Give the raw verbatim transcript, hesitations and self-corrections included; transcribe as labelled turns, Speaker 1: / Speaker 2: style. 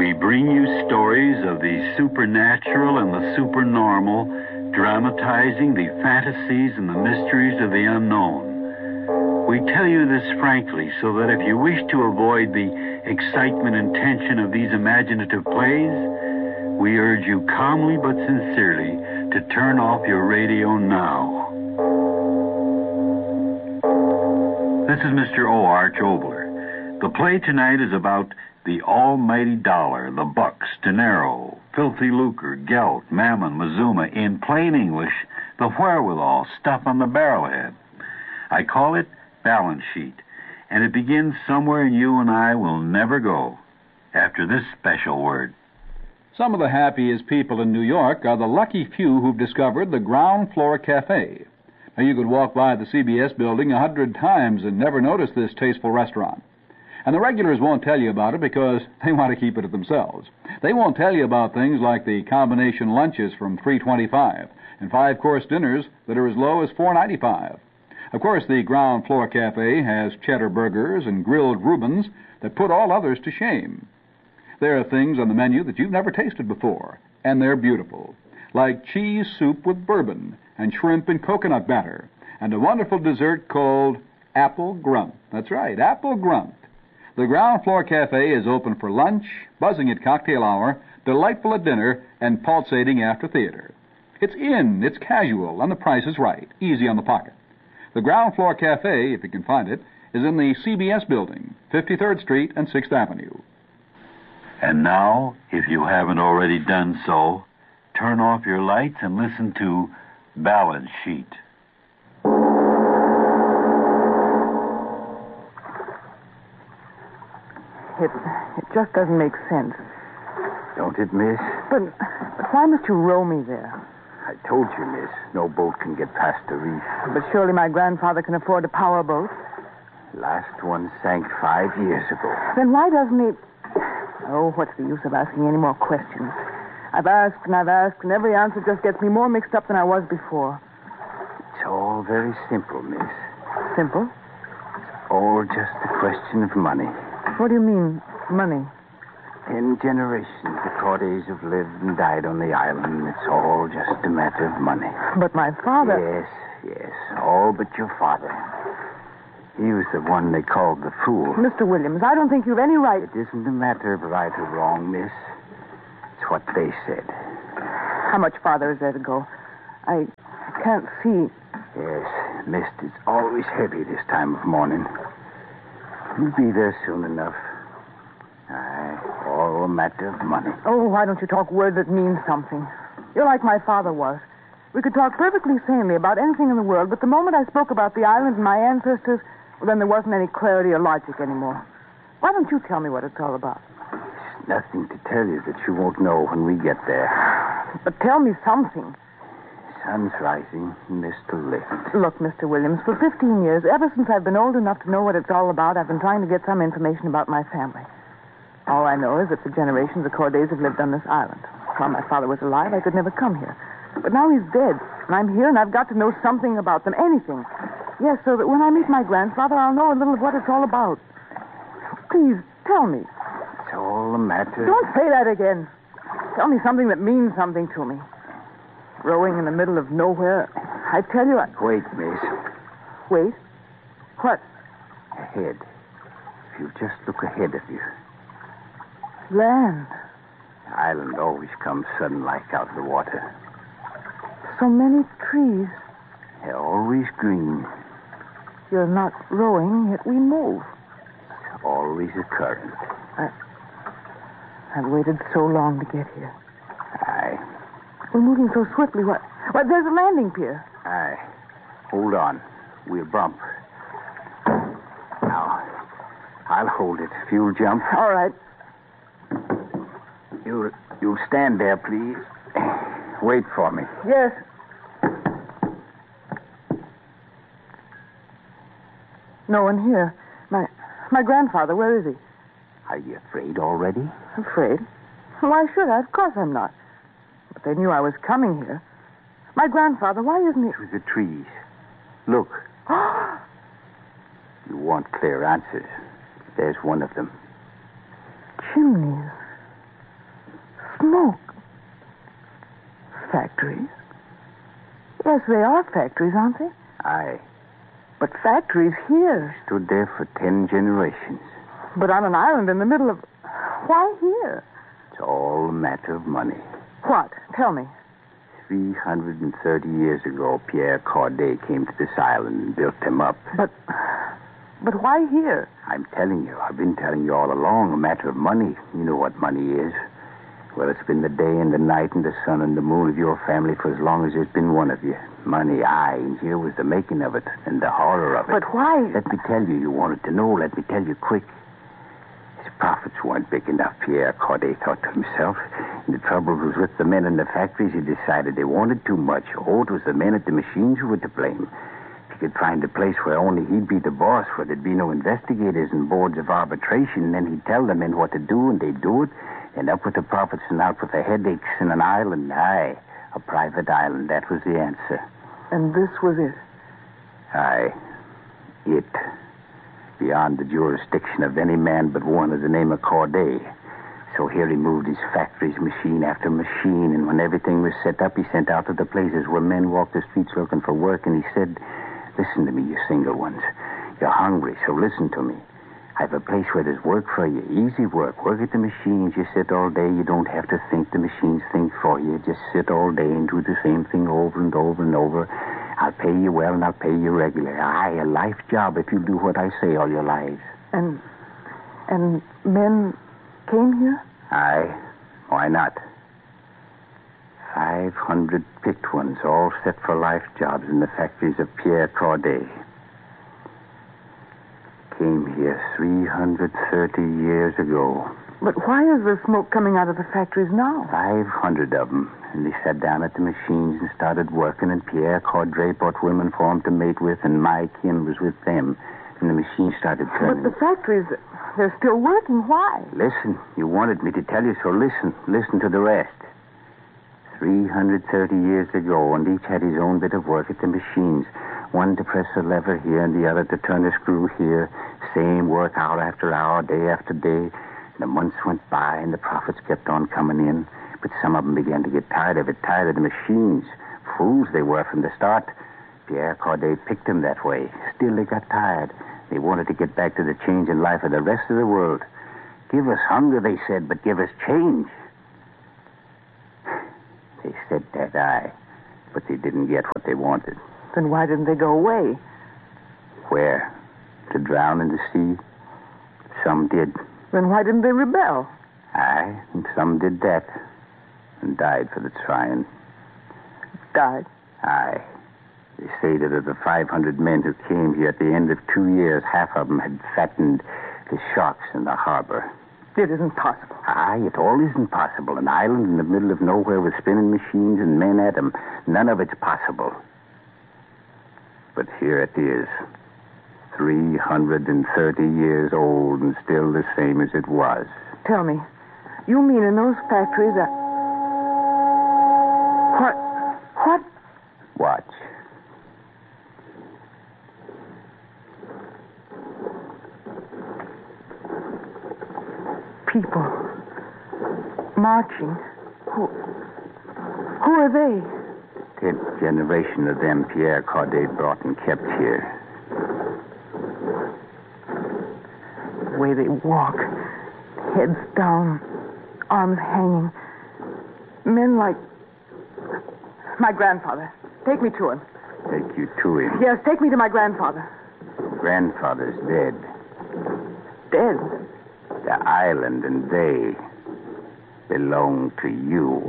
Speaker 1: We bring you stories of the supernatural and the supernormal, dramatizing the fantasies and the mysteries of the unknown. We tell you this frankly so that if you wish to avoid the excitement and tension of these imaginative plays, we urge you calmly but sincerely to turn off your radio now. This is Mister O. Arch Obler. The play tonight is about the almighty dollar, the bucks, dinero, filthy lucre, gelt, mammon, mazuma, in plain English, the wherewithal, stuff on the barrelhead. I call it Balance Sheet, and it begins somewhere you and I will never go, after this special word.
Speaker 2: Some of the happiest people in New York are the lucky few who've discovered the Ground Floor Cafe. Now, you could walk by the C B S building a hundred times and never notice this tasteful restaurant. And the regulars won't tell you about it because they want to keep it to themselves. They won't tell you about things like the combination lunches from three twenty-five and five-course dinners that are as low as four ninety-five. Of course, the Ground Floor Cafe has cheddar burgers and grilled Reubens that put all others to shame. There are things on the menu that you've never tasted before, and they're beautiful, like cheese soup with bourbon and shrimp and coconut batter, and a wonderful dessert called Apple Grunt. That's right, Apple Grunt. The Ground Floor Cafe is open for lunch, buzzing at cocktail hour, delightful at dinner, and pulsating after theater. It's in, it's casual, and the price is right, easy on the pocket. The Ground Floor Cafe, if you can find it, is in the C B S building, fifty-third Street and sixth Avenue.
Speaker 1: And now, if you haven't already done so, turn off your lights and listen to Balance Sheet.
Speaker 3: It, it just doesn't make sense.
Speaker 4: Don't it, miss?
Speaker 3: But, but why must you row me there?
Speaker 4: I told you, miss, no boat can get past the reef.
Speaker 3: But surely my grandfather can afford a power boat.
Speaker 4: Last one sank five years ago.
Speaker 3: Then why doesn't he... Oh, what's the use of asking any more questions? I've asked and I've asked, and every answer just gets me more mixed up than I was before.
Speaker 4: It's all very simple, miss.
Speaker 3: Simple?
Speaker 4: It's all just a question of money.
Speaker 3: What do you mean, money?
Speaker 4: Ten generations the Cordays have lived and died on the island. It's all just a matter of money.
Speaker 3: But my father...
Speaker 4: Yes, yes, all but your father. He was the one they called the fool.
Speaker 3: Mister Williams, I don't think you've any right...
Speaker 4: It isn't a matter of right or wrong, miss. It's what they said.
Speaker 3: How much farther is there to go? I can't see.
Speaker 4: Yes, mist is always heavy this time of morning. You'll be there soon enough. Aye, all a matter of money.
Speaker 3: Oh, why don't you talk words that mean something? You're like my father was. We could talk perfectly sanely about anything in the world, but the moment I spoke about the island and my ancestors, well, then there wasn't any clarity or logic anymore. Why don't you tell me what it's all about?
Speaker 4: There's nothing to tell you that you won't know when we get there.
Speaker 3: But tell me something.
Speaker 4: Sun's rising, and they're still late.
Speaker 3: Look, Mister Williams, for fifteen years, ever since I've been old enough to know what it's all about, I've been trying to get some information about my family. All I know is that for generations the Cordays have lived on this island. While my father was alive, I could never come here. But now he's dead, and I'm here, and I've got to know something about them, anything. Yes, so that when I meet my grandfather, I'll know a little of what it's all about. Please, tell me.
Speaker 4: It's all a matter...
Speaker 3: Don't say that again. Tell me something that means something to me. Rowing in the middle of nowhere, I tell you... I...
Speaker 4: Wait, miss.
Speaker 3: Wait? What?
Speaker 4: Ahead. If you just look ahead of you.
Speaker 3: Land.
Speaker 4: The island always comes sudden like out of the water.
Speaker 3: So many trees.
Speaker 4: They're always green.
Speaker 3: You're not rowing, yet we move.
Speaker 4: It's always a current.
Speaker 3: I... I've waited so long to get here.
Speaker 4: Aye.
Speaker 3: We're moving so swiftly. What? What? There's a landing pier.
Speaker 4: Aye. Hold on. We'll bump. Now, I'll hold it. If you'll jump.
Speaker 3: All right.
Speaker 4: You'll, you'll stand there, please. Wait for me.
Speaker 3: Yes. No one here. My my grandfather, where is he?
Speaker 4: Are you afraid already?
Speaker 3: Afraid? Why should I? Of course I'm not. But they knew I was coming here. My grandfather, why isn't he...
Speaker 4: Through the trees. Look. You want clear answers. There's one of them.
Speaker 3: Chimneys. smoke. Factories? Yes, they are factories, aren't they?
Speaker 4: Aye.
Speaker 3: But factories here.
Speaker 4: Stood there for ten generations.
Speaker 3: But on an island in the middle of... Why here?
Speaker 4: It's all a matter of money.
Speaker 3: What? Tell me.
Speaker 4: Three hundred thirty years ago, Pierre Corday came to this island and built them up.
Speaker 3: But... But why here?
Speaker 4: I'm telling you. I've been telling you all along. A matter of money. You know what money is. Well, it's been the day and the night and the sun and the moon of your family for as long as there's been one of you. Money, aye, and here was the making of it and the horror of it.
Speaker 3: But why?
Speaker 4: Let me tell you. You wanted to know. Let me tell you quick. His profits weren't big enough, Pierre Corday thought to himself. And the trouble was with the men in the factories. He decided they wanted too much. Oh, it was the men at the machines who were to blame. If he could find a place where only he'd be the boss, where there'd be no investigators and boards of arbitration, then he'd tell the men what to do, and they'd do it. And up with the profits and out with the headaches in an island. Aye, a private island. That was the answer.
Speaker 3: And this was it?
Speaker 4: Aye, it. Beyond the jurisdiction of any man but one of the name of Corday. So here he moved his factories, machine after machine, and when everything was set up, he sent out to the places where men walked the streets looking for work, and he said, listen to me, you single ones. You're hungry, so listen to me. I have a place where there's work for you. Easy work. Work at the machines. You sit all day. You don't have to think. The machines think for you. Just sit all day and do the same thing over and over and over. I'll pay you well and I'll pay you regular. Aye, a life job if you do what I say all your lives.
Speaker 3: And... and men came here?
Speaker 4: Aye. Why not? Five hundred picked ones, all set for life jobs in the factories of Pierre Corday. Came here three hundred thirty years ago.
Speaker 3: But why is there smoke coming out of the factories now?
Speaker 4: Five hundred of them. And they sat down at the machines and started working, and Pierre Corday bought women for him to mate with, and my kin was with them. And the machines started turning.
Speaker 3: But the factories, they're still working. Why?
Speaker 4: Listen, you wanted me to tell you, so listen. Listen to the rest. three hundred thirty years ago, and each had his own bit of work at the machines. One to press a lever here and the other to turn a screw here. Same work hour after hour, day after day. The months went by and the profits kept on coming in. But some of them began to get tired of it, tired of the machines. Fools they were from the start. Pierre Corday picked them that way. Still they got tired. They wanted to get back to the change in life of the rest of the world. Give us hunger, they said, but give us change. They said that, aye. But they didn't get what they wanted.
Speaker 3: Then why didn't they go away?
Speaker 4: Where? To drown in the sea? Some did.
Speaker 3: Then why didn't they rebel?
Speaker 4: Aye, and some did that. And died for the trying.
Speaker 3: Died?
Speaker 4: Aye. They say that of the five hundred men who came here at the end of two years, half of them had fattened the sharks in the harbor.
Speaker 3: It isn't possible.
Speaker 4: Aye, it all isn't possible. An island in the middle of nowhere with spinning machines and men at them. None of it's possible. But here it is. three hundred thirty years old and still the same as it was.
Speaker 3: Tell me, you mean in those factories that... What? What?
Speaker 4: Watch.
Speaker 3: People. Marching. Who... Who are they?
Speaker 4: Tenth generation of them Pierre Corday brought and kept here.
Speaker 3: The way they walk. Heads down. Arms hanging. Men like... My grandfather. Take me to him.
Speaker 4: Take you to him.
Speaker 3: Yes, take me to my grandfather.
Speaker 4: Grandfather's dead.
Speaker 3: Dead?
Speaker 4: The island and they belong to you.